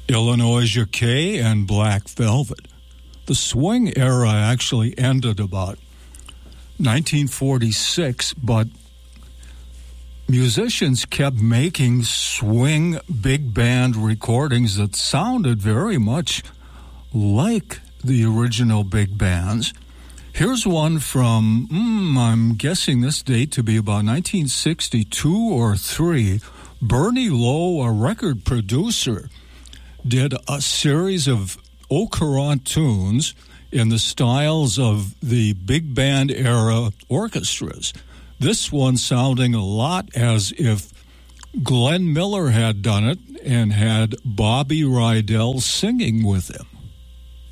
Illinois Jacquet and Black Velvet. The swing era actually ended about 1946, but musicians kept making swing big band recordings that sounded very much like the original big bands. Here's one from, I'm guessing this date to be about 1962 or 3. Bernie Lowe, a record producer, did a series of au courant tunes in the styles of the big band era orchestras. This one sounding a lot as if Glenn Miller had done it and had Bobby Rydell singing with him.